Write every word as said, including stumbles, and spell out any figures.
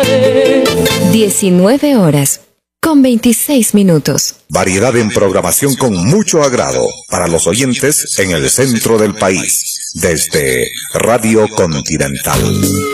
olvidaré. diecinueve horas con veintiséis minutos. Variedad en programación con mucho agrado para los oyentes en el centro del país, desde Radio Continental.